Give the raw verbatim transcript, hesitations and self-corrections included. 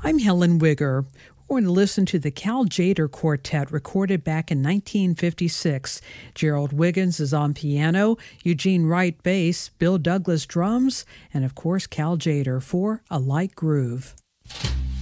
I'm Helen Wigger. We're going to listen to the Cal Tjader Quartet, recorded back in nineteen fifty-six. Gerald Wiggins is on piano, Eugene Wright bass, Bill Douglas drums, and of course Cal Tjader for A Light Groove.